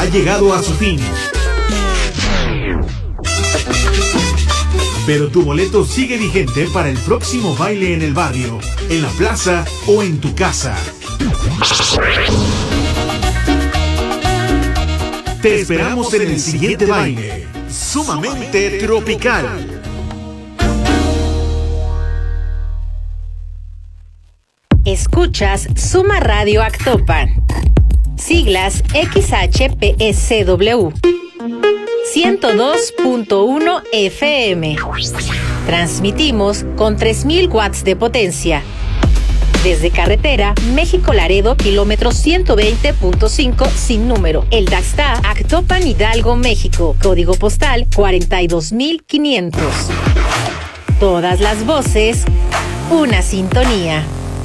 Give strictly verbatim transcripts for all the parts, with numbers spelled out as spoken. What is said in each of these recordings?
llegado a su fin. Pero tu boleto sigue vigente para el próximo baile en el barrio, en la plaza o en tu casa. Te esperamos en el siguiente baile, Sumamente Tropical. Escuchas Suma Radio Actopan. Siglas X H P S W. ciento dos punto uno F M. Transmitimos con tres mil watts de potencia. Desde carretera, México-Laredo, kilómetro ciento veinte punto cinco sin número. El Daxta, Actopan, Hidalgo, México. Código postal cuarenta y dos mil quinientos. Todas las voces, una sintonía.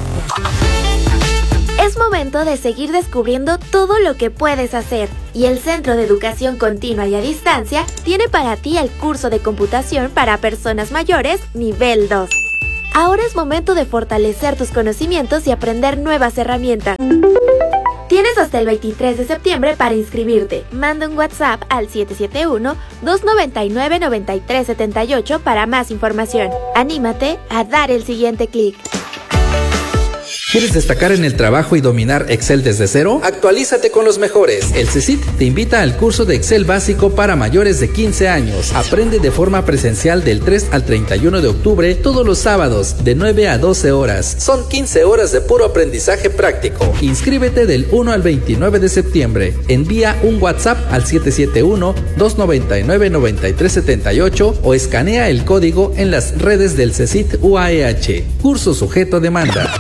Es momento de seguir descubriendo todo lo que puedes hacer. Y el Centro de Educación Continua y a Distancia tiene para ti el curso de computación para personas mayores nivel dos. Ahora es momento de fortalecer tus conocimientos y aprender nuevas herramientas. Tienes hasta el veintitrés de septiembre para inscribirte. Manda un WhatsApp al siete siete uno, dos nueve nueve, nueve tres siete ocho para más información. Anímate a dar el siguiente clic. ¿Quieres destacar en el trabajo y dominar Excel desde cero? Actualízate con los mejores. El CECIT te invita al curso de Excel básico para mayores de quince años. Aprende de forma presencial del tres al treinta y uno de octubre todos los sábados de nueve a doce horas. Son quince horas de puro aprendizaje práctico. Inscríbete del uno al veintinueve de septiembre. Envía un WhatsApp al siete siete uno, dos nueve nueve, nueve tres siete ocho o escanea el código en las redes del CECIT U A E H. Curso sujeto a demanda.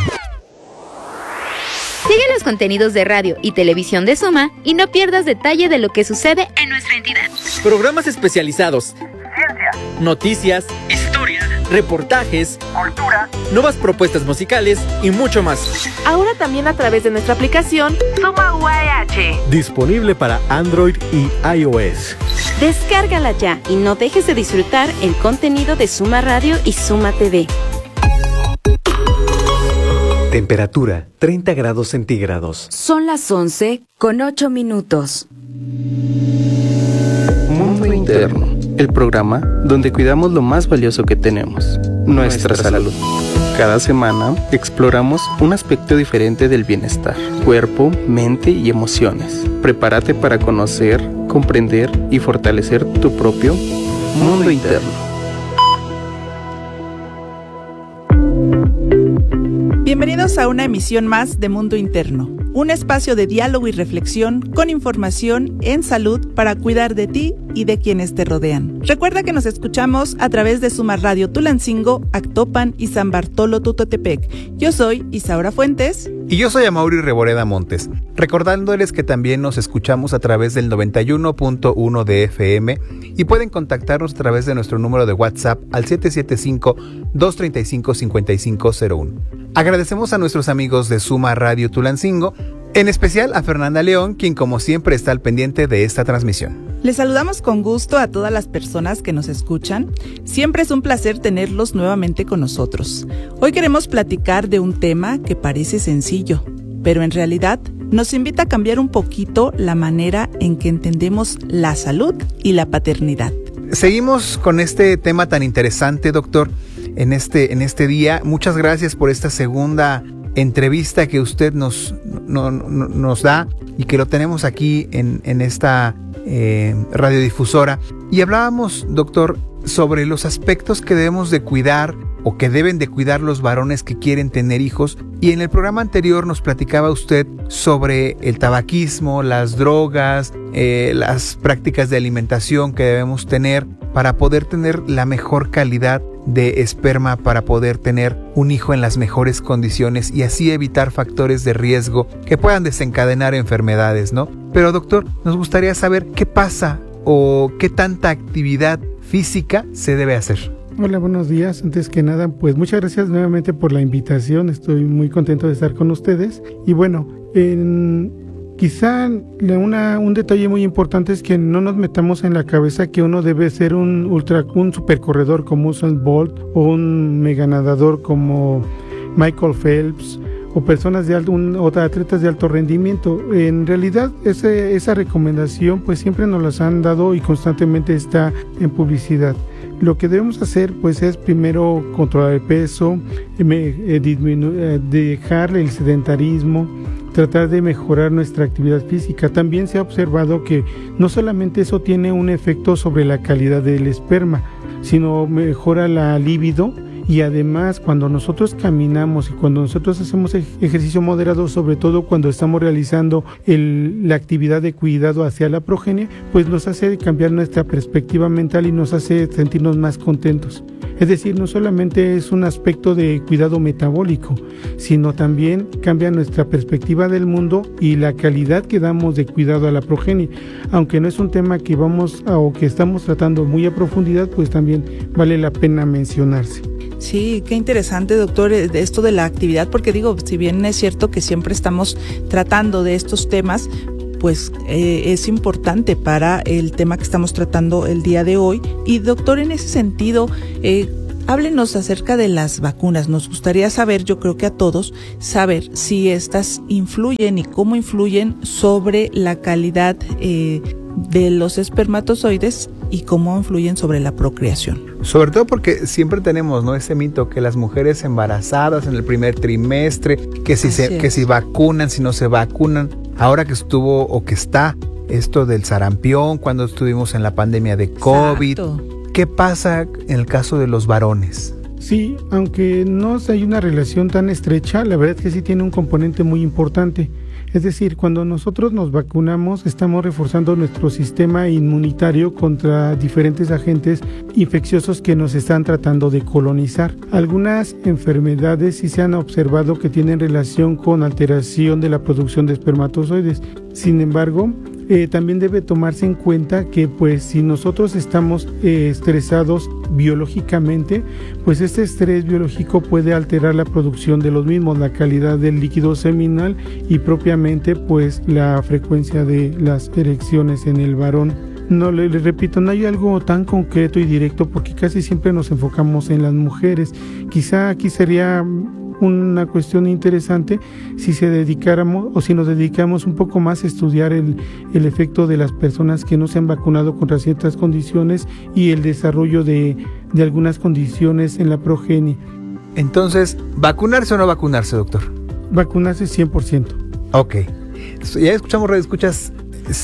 Sigue los contenidos de radio y televisión de Suma y no pierdas detalle de lo que sucede en nuestra entidad. Programas especializados, ciencia, noticias, historia, reportajes, cultura, nuevas propuestas musicales y mucho más. Ahora también a través de nuestra aplicación Suma U A E H. Disponible para Android y iOS. Descárgala ya y no dejes de disfrutar el contenido de Suma Radio y Suma T V. Temperatura treinta grados centígrados. Son las once con ocho minutos. Mundo Interno, el programa donde cuidamos lo más valioso que tenemos, nuestra salud. Cada semana exploramos un aspecto diferente del bienestar, cuerpo, mente y emociones. Prepárate para conocer, comprender y fortalecer tu propio mundo interno. Bienvenidos a una emisión más de Mundo Interno, un espacio de diálogo y reflexión con información en salud para cuidar de ti y de quienes te rodean. Recuerda que nos escuchamos a través de Suma Radio Tulancingo, Actopan y San Bartolo Tutotepec. Yo soy Isaura Fuentes. Y yo soy Amaury Reboreda Montes, recordándoles que también nos escuchamos a través del noventa y uno punto uno de F M y pueden contactarnos a través de nuestro número de WhatsApp al siete siete cinco, dos tres cinco, cinco cinco cero uno. Agradecemos a nuestros amigos de Suma Radio Tulancingo, en especial a Fernanda León, quien como siempre está al pendiente de esta transmisión. Les saludamos con gusto a todas las personas que nos escuchan. Siempre es un placer tenerlos nuevamente con nosotros. Hoy queremos platicar de un tema que parece sencillo, pero en realidad nos invita a cambiar un poquito la manera en que entendemos la salud y la paternidad. Seguimos con este tema tan interesante, doctor, en este, en este día. Muchas gracias por esta segunda entrevista que usted nos, no, no, nos da y que lo tenemos aquí en, en esta eh, radiodifusora. Y hablábamos, doctor, sobre los aspectos que debemos de cuidar o que deben de cuidar los varones que quieren tener hijos. Y en el programa anterior nos platicaba usted sobre el tabaquismo, las drogas, eh, las prácticas de alimentación que debemos tener para poder tener la mejor calidad de esperma, para poder tener un hijo en las mejores condiciones y así evitar factores de riesgo que puedan desencadenar enfermedades, ¿no? Pero doctor, nos gustaría saber qué pasa o qué tanta actividad física se debe hacer. Hola, buenos días. Antes que nada, pues muchas gracias nuevamente por la invitación. Estoy muy contento de estar con ustedes. Y bueno, en, quizá una, un detalle muy importante es que no nos metamos en la cabeza que uno debe ser un ultra, un supercorredor como Usain Bolt o un mega nadador como Michael Phelps o personas de alto, un, o atletas de alto rendimiento. En realidad ese, esa recomendación pues siempre nos las han dado y constantemente está en publicidad. Lo que debemos hacer pues es primero controlar el peso, eh, disminu- eh, dejar el sedentarismo, tratar de mejorar nuestra actividad física. También se ha observado que no solamente eso tiene un efecto sobre la calidad del esperma, sino mejora la libido. Y además cuando nosotros caminamos y cuando nosotros hacemos ejercicio moderado, sobre todo cuando estamos realizando el, la actividad de cuidado hacia la progenie, pues nos hace cambiar nuestra perspectiva mental y nos hace sentirnos más contentos. Es decir, no solamente es un aspecto de cuidado metabólico, sino también cambia nuestra perspectiva del mundo y la calidad que damos de cuidado a la progenie. Aunque no es un tema que vamos a, o que estamos tratando muy a profundidad, pues también vale la pena mencionarse. Sí, qué interesante, doctor, esto de la actividad, porque digo, si bien es cierto que siempre estamos tratando de estos temas, pues eh, es importante para el tema que estamos tratando el día de hoy. Y doctor, en ese sentido, eh, háblenos acerca de las vacunas. Nos gustaría saber, yo creo que a todos, saber si estas influyen y cómo influyen sobre la calidad eh, de los espermatozoides y cómo influyen sobre la procreación. Sobre todo porque siempre tenemos, ¿no?, ese mito que las mujeres embarazadas en el primer trimestre, que si se, que si vacunan, si no se vacunan. Ahora que estuvo o que está esto del sarampión, cuando estuvimos en la pandemia de COVID. Exacto. ¿Qué pasa en el caso de los varones? Sí, aunque no hay una relación tan estrecha, la verdad es que sí tiene un componente muy importante. Es decir, cuando nosotros nos vacunamos, estamos reforzando nuestro sistema inmunitario contra diferentes agentes infecciosos que nos están tratando de colonizar. Algunas enfermedades sí se han observado que tienen relación con alteración de la producción de espermatozoides. Sin embargo, eh, también debe tomarse en cuenta que pues si nosotros estamos eh, estresados biológicamente, pues este estrés biológico puede alterar la producción de los mismos, la calidad del líquido seminal y propiamente pues la frecuencia de las erecciones en el varón. No, le, le repito, no hay algo tan concreto y directo porque casi siempre nos enfocamos en las mujeres. Quizá aquí sería una cuestión interesante si se dedicáramos o si nos dedicamos un poco más a estudiar el, el efecto de las personas que no se han vacunado contra ciertas condiciones y el desarrollo de, de algunas condiciones en la progenie. Entonces, ¿vacunarse o no vacunarse, doctor? Vacunarse cien por ciento. Ok. Ya escuchamos, radio escuchas,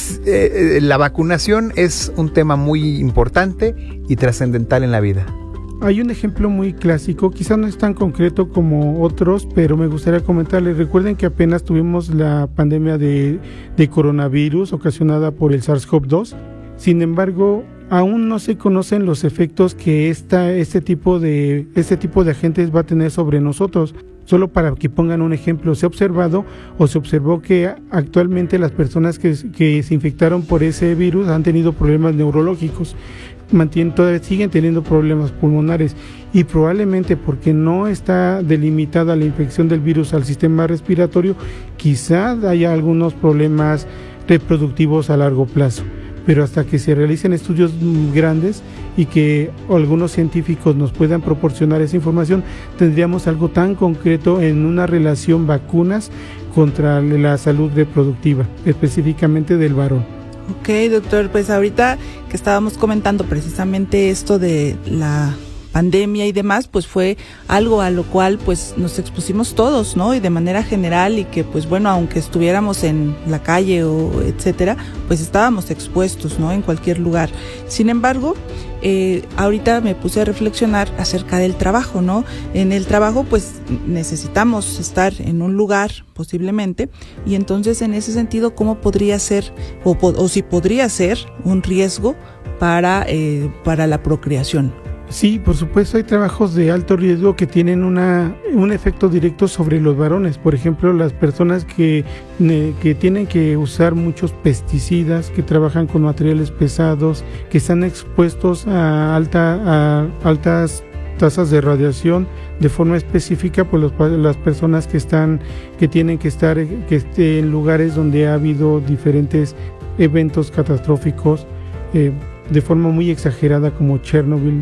eh, la vacunación es un tema muy importante y trascendental en la vida. Hay un ejemplo muy clásico, quizá no es tan concreto como otros, pero me gustaría comentarles. Recuerden que apenas tuvimos la pandemia de, de coronavirus ocasionada por el SARS-CoV dos. Sin embargo, aún no se conocen los efectos que esta, este, tipo de, este tipo de agentes va a tener sobre nosotros. Solo para que pongan un ejemplo, se ha observado o se observó que actualmente las personas que, que se infectaron por ese virus han tenido problemas neurológicos. Mantienen, todavía siguen teniendo problemas pulmonares y probablemente porque no está delimitada la infección del virus al sistema respiratorio, quizá haya algunos problemas reproductivos a largo plazo. Pero hasta que se realicen estudios grandes y que algunos científicos nos puedan proporcionar esa información, tendríamos algo tan concreto en una relación vacunas contra la salud reproductiva, específicamente del varón. Ok, doctor, pues ahorita que estábamos comentando precisamente esto de la pandemia y demás, pues fue algo a lo cual pues nos expusimos todos, ¿no? Y de manera general y que pues bueno, aunque estuviéramos en la calle o etcétera, pues estábamos expuestos, ¿no? En cualquier lugar. Sin embargo, eh, ahorita me puse a reflexionar acerca del trabajo, ¿no? En el trabajo pues necesitamos estar en un lugar posiblemente y entonces en ese sentido, ¿cómo podría ser o, o si podría ser un riesgo para, eh, para la procreación? Sí, por supuesto, hay trabajos de alto riesgo que tienen una, un efecto directo sobre los varones. Por ejemplo, las personas que, que tienen que usar muchos pesticidas, que trabajan con materiales pesados, que están expuestos a, alta, a altas tasas de radiación de forma específica, pues los, las personas que están, que tienen que estar que esté en lugares donde ha habido diferentes eventos catastróficos eh, de forma muy exagerada como Chernobyl,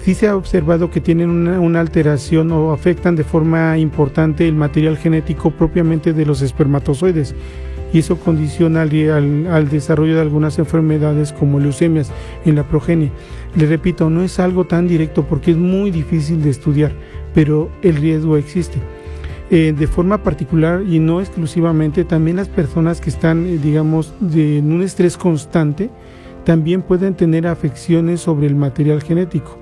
sí se ha observado que tienen una, una alteración o afectan de forma importante el material genético propiamente de los espermatozoides, y eso condiciona al, al, al desarrollo de algunas enfermedades como leucemias en la progenie. Le repito, no es algo tan directo porque es muy difícil de estudiar, pero el riesgo existe. Eh, de forma particular y no exclusivamente, también las personas que están, eh, digamos, de, en un estrés constante, también pueden tener afecciones sobre el material genético.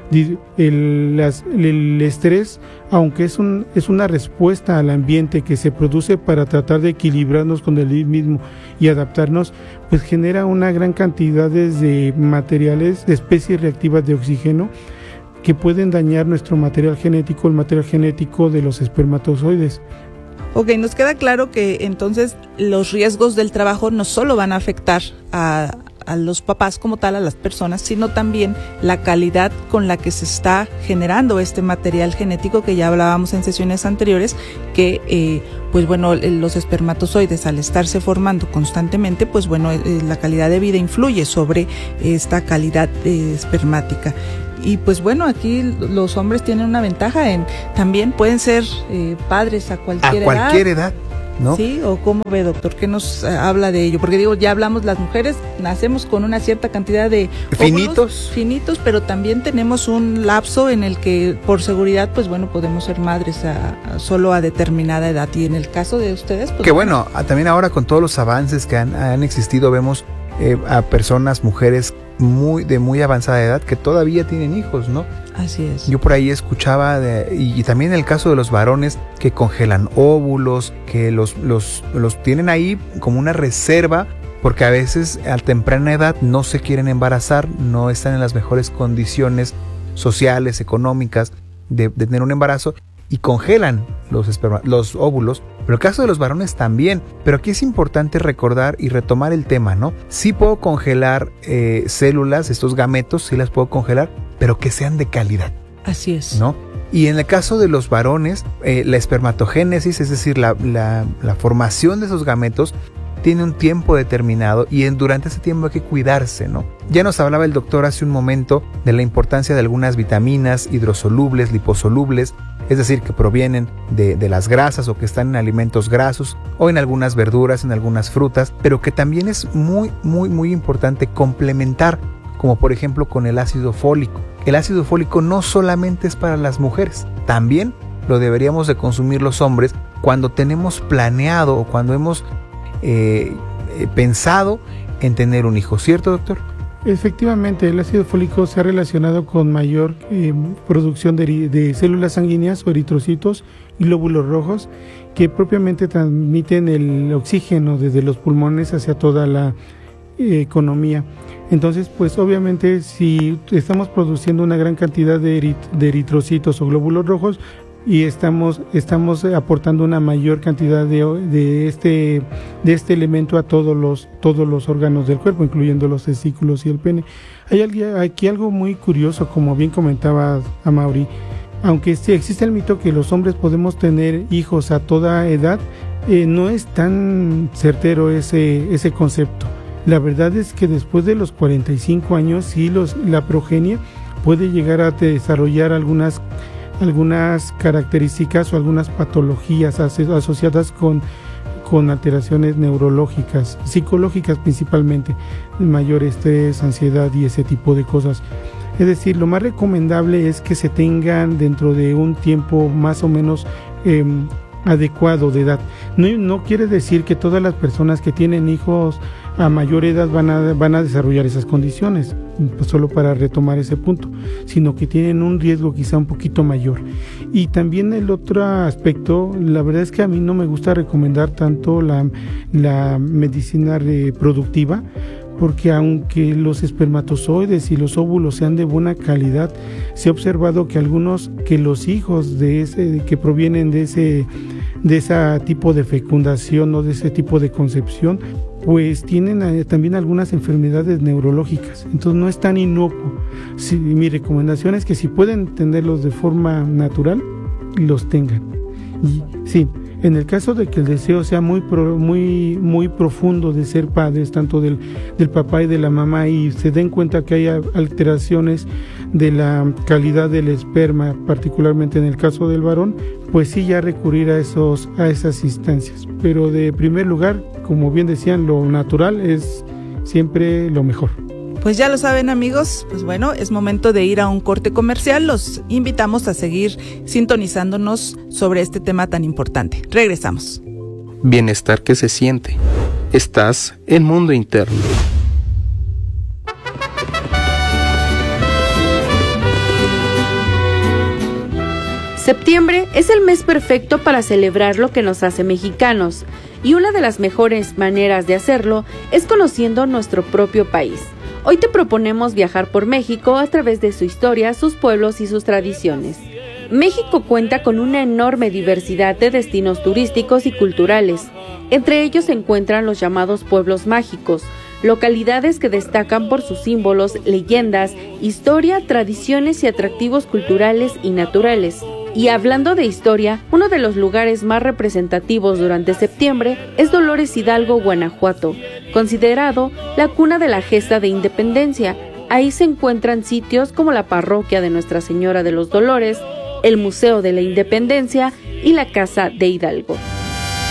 El, las, el estrés, aunque es, un, es una respuesta al ambiente que se produce para tratar de equilibrarnos con el mismo y adaptarnos, pues genera una gran cantidad de materiales, de especies reactivas de oxígeno que pueden dañar nuestro material genético, el material genético de los espermatozoides. Ok, nos queda claro que entonces los riesgos del trabajo no solo van a afectar a a los papás como tal, a las personas, sino también la calidad con la que se está generando este material genético que ya hablábamos en sesiones anteriores, que eh, pues bueno, los espermatozoides al estarse formando constantemente, pues bueno, eh, la calidad de vida influye sobre esta calidad eh, espermática. Y pues bueno, aquí los hombres tienen una ventaja en, también pueden ser eh, padres a cualquier edad. A cualquier edad. ¿No? Sí, o cómo ve, doctor, ¿qué nos uh, habla de ello? Porque digo, ya hablamos, las mujeres nacemos con una cierta cantidad de finitos, óvulos, finitos, pero también tenemos un lapso en el que por seguridad, pues bueno, podemos ser madres a, a solo a determinada edad. Y en el caso de ustedes, pues que bueno, bueno también ahora con todos los avances que han, han existido, vemos eh, a personas, mujeres muy de muy avanzada edad que todavía tienen hijos, ¿no? Así es. Yo por ahí escuchaba, de, y, y también en el caso de los varones que congelan óvulos, que los, los, los tienen ahí como una reserva, porque a veces a temprana edad no se quieren embarazar, no están en las mejores condiciones sociales, económicas de, de tener un embarazo, y congelan los, esperma, los óvulos. Pero el caso de los varones también. Pero aquí es importante recordar y retomar el tema, ¿no? Sí puedo congelar eh, células, estos gametos, sí las puedo congelar, pero que sean de calidad. Así es. ¿No? Y en el caso de los varones, eh, la espermatogénesis, es decir, la, la, la formación de esos gametos, tiene un tiempo determinado y en, durante ese tiempo hay que cuidarse, ¿no? Ya nos hablaba el doctor hace un momento de la importancia de algunas vitaminas hidrosolubles, liposolubles, es decir, que provienen de, de las grasas o que están en alimentos grasos o en algunas verduras, en algunas frutas, pero que también es muy, muy, muy importante complementar, como por ejemplo con el ácido fólico. El ácido fólico no solamente es para las mujeres, también lo deberíamos de consumir los hombres cuando tenemos planeado o cuando hemos eh, eh, pensado en tener un hijo, ¿cierto, doctor? Efectivamente, el ácido fólico se ha relacionado con mayor eh, producción de, de células sanguíneas o eritrocitos y glóbulos rojos que propiamente transmiten el oxígeno desde los pulmones hacia toda la eh, economía. Entonces, pues obviamente si estamos produciendo una gran cantidad de, erit- de eritrocitos o glóbulos rojos y estamos, estamos aportando una mayor cantidad de, de, este, de este elemento a todos los, todos los órganos del cuerpo, incluyendo los testículos y el pene. Hay aquí algo muy curioso, como bien comentaba Amaury. Aunque sí existe el mito que los hombres podemos tener hijos a toda edad, eh, no es tan certero ese, ese concepto. La verdad es que después de los cuarenta y cinco años, sí, los, la progenie puede llegar a desarrollar algunas algunas características o algunas patologías aso- asociadas con, con alteraciones neurológicas, psicológicas principalmente, mayor estrés, ansiedad y ese tipo de cosas. Es decir, lo más recomendable es que se tengan dentro de un tiempo más o menos eh, adecuado de edad. No, no quiere decir que todas las personas que tienen hijos a mayor edad van a, van a desarrollar esas condiciones, pues solo para retomar ese punto, sino que tienen un riesgo quizá un poquito mayor. Y también el otro aspecto, la verdad es que a mí no me gusta recomendar tanto la, la medicina reproductiva, porque aunque los espermatozoides y los óvulos sean de buena calidad, se ha observado que algunos, que los hijos de ese, que provienen de ese, de ese tipo de fecundación o de ese tipo de concepción, pues tienen eh, también algunas enfermedades neurológicas. Entonces no es tan inocuo. Si, mi recomendación es que si pueden tenerlos de forma natural, los tengan. Y, sí, En el caso de que el deseo sea muy pro, muy muy profundo de ser padres, tanto del, del papá y de la mamá, y se den cuenta que hay alteraciones de la calidad del esperma, particularmente en el caso del varón, pues sí ya recurrir a esos a esas instancias. Pero de primer lugar, como bien decían, lo natural es siempre lo mejor. Pues ya lo saben, amigos, pues bueno, es momento de ir a un corte comercial. Los invitamos a seguir sintonizándonos sobre este tema tan importante. Regresamos. Bienestar que se siente. Estás en Mundo Interno. Septiembre es el mes perfecto para celebrar lo que nos hace mexicanos, y una de las mejores maneras de hacerlo es conociendo nuestro propio país. Hoy te proponemos viajar por México a través de su historia, sus pueblos y sus tradiciones. México cuenta con una enorme diversidad de destinos turísticos y culturales. Entre ellos se encuentran los llamados pueblos mágicos, localidades que destacan por sus símbolos, leyendas, historia, tradiciones y atractivos culturales y naturales. Y hablando de historia, uno de los lugares más representativos durante septiembre es Dolores Hidalgo, Guanajuato, considerado la cuna de la gesta de independencia. Ahí se encuentran sitios como la parroquia de Nuestra Señora de los Dolores, el Museo de la Independencia y la Casa de Hidalgo.